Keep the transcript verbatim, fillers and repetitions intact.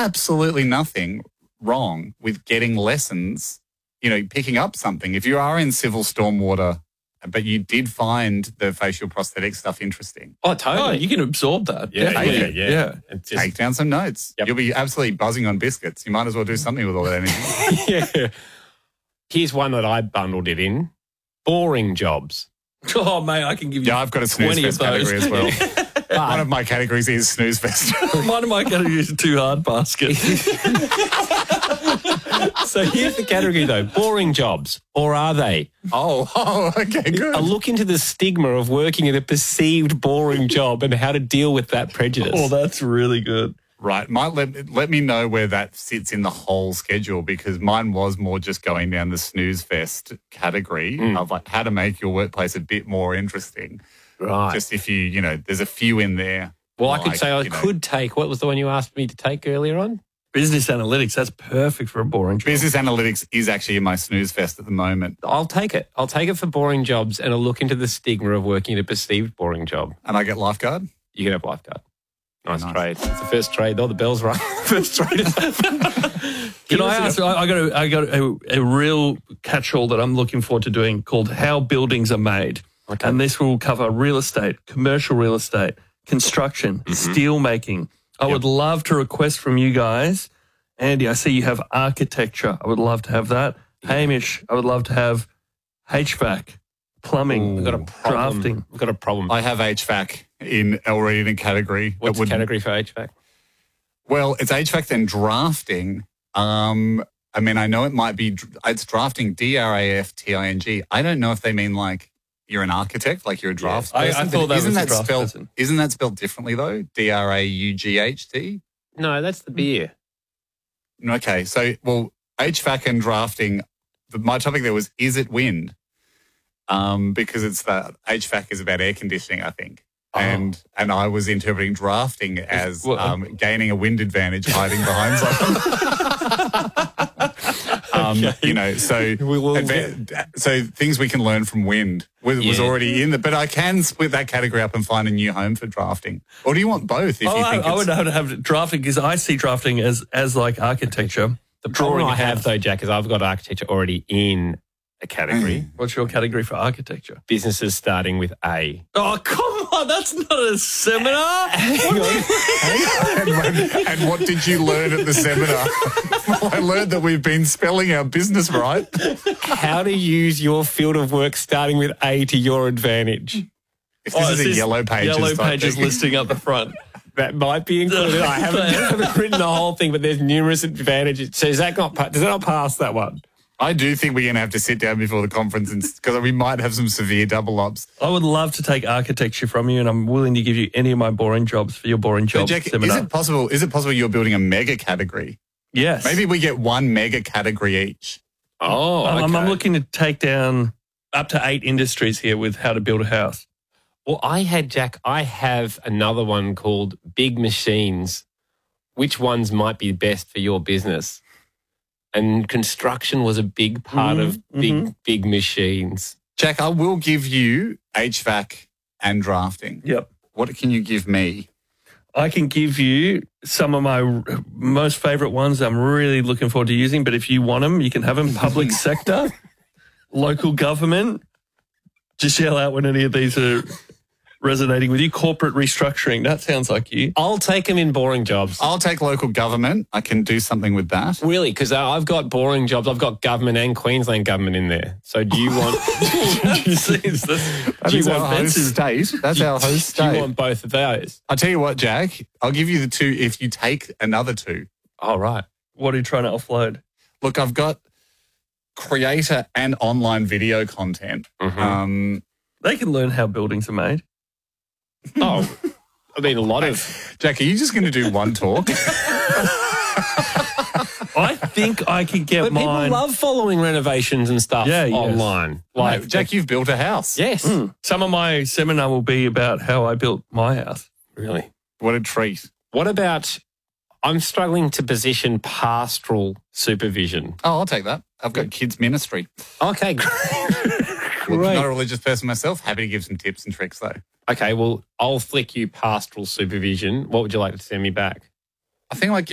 absolutely nothing wrong with getting lessons, you know, picking up something. If you are in civil stormwater, but you did find the facial prosthetic stuff interesting. Oh, totally. Oh, you can absorb that. Yeah, Definitely. yeah, yeah. yeah. Just, Take down some notes. Yep. You'll be absolutely buzzing on biscuits. You might as well do something with all that energy. yeah. Here's one that I bundled it in. Boring jobs. Oh, mate, I can give you Yeah, I've got a snooze twenty of fest category as well. those. One of my categories is snooze fest. One of my categories is too hard basket. So here's the category, though. Boring jobs. Or are they? oh, oh, okay, good. A look into the stigma of working in a perceived boring job and how to deal with that prejudice. Oh, that's really good. Right. Might let, let me know where that sits in the whole schedule, because mine was more just going down the snooze fest category Mm. of like how to make your workplace a bit more interesting. Right. Just if you, you know, there's a few in there. well, I could like, say I you know, could take, what was the one you asked me to take earlier on? Business analytics, that's perfect for a boring job. Business analytics is actually in my snooze fest at the moment. I'll take it. I'll take it for boring jobs and a look into the stigma of working in a perceived boring job. And I get lifeguard. You can have lifeguard. Nice, Nice. trade. It's the first trade, though. The bell's rung. First trade. Can I ask, I, I got, a, I got a, a real catch-all that I'm looking forward to doing called How Buildings Are Made. Okay. And this will cover real estate, commercial real estate, construction, steel making. I would love to request from you guys. Andy, I see you have architecture. I would love to have that. Hamish, I would love to have H V A C, plumbing, We've got a problem. drafting. We've got a problem. I have H V A C in already in a category. What's that would, the category for H V A C? Well, it's H V A C then drafting. Um, I mean, I know it might be, it's drafting, D R A F T I N G. I don't know if they mean like you're an architect, like you're a draft I- I person. thought that isn't was a that draft spelled, person. Isn't that spelled differently though? D R A U G H T? No, that's the beer. Okay, so, well, H V A C and drafting, the, my topic there was, is it wind? Um, because it's the, H V A C is about air conditioning, I think. Oh. And and I was interpreting drafting as well, um, gaining a wind advantage, hiding behind something. um, You know, so We will- adva- so things we can learn from wind was, was Yeah. already in there. But I can split that category up and find a new home for drafting. Or do you want both? If Oh, you I, think I it's, would have to have drafting because I see drafting as, as like architecture. The problem Drawing I a have, house. though, Jack, is I've got architecture already in a category. What's your category for architecture? Businesses starting with A. Oh, come on. That's not a seminar. Hang on. and, when- and what did you learn at the seminar? Well, I learned that we've been spelling our business right. How to use your field of work starting with A to your advantage. If this Oh, is it a says yellow pages, Yellow type pages thing. listing up the front. That might be included. I haven't, I haven't written the whole thing, but there's numerous advantages. So is that not, pa- does that not pass that one? I do think we're going to have to sit down before the conference because we might have some severe double ups. I would love to take architecture from you, and I'm willing to give you any of my boring jobs for your boring So job Jack, is seminar. it possible? Is it possible you're building a mega category? Yes. Maybe we get one mega category each. Oh, I'm, I'm okay. looking to take down up to eight industries here with how to build a house. Well, I had, Jack, I have another one called Big Machines. Which ones might be best for your business? And construction was a big part of big, big machines. Jack, I will give you H V A C and drafting. Yep. What can you give me? I can give you some of my r- most favorite ones I'm really looking forward to using, but if you want them, you can have them. Public sector, local government. Just yell out when any of these are resonating with you. Corporate restructuring. That sounds like you. I'll take them in boring jobs. I'll take local government. I can do something with that. Really, because I've got boring jobs. I've got government and Queensland government in there. So do you want Jeez, that's- That do you is our want host fences? state. That's our host do you state. want both of those? I'll tell you what, Jack. I'll give you the two if you take another two. Oh, right. What are you trying to offload? Look, I've got creator and online video content. Mhm. Um, They can learn how buildings are made. Oh, I mean, a lot of... Jack, are you just going to do one talk? I think I could get But mine. people love following renovations and stuff Yeah, yes. online. Like, Like, Jack, you've built a house. yes. Mm. Some of my seminar will be about how I built my house. Really. What a treat. What about... I'm struggling to position pastoral supervision. Oh, I'll take that. I've got kids ministry. Okay, great. Look, Great. not a religious person myself. Happy to give some tips and tricks, though. Okay, well, I'll flick you pastoral supervision. What would you like to send me back? I think like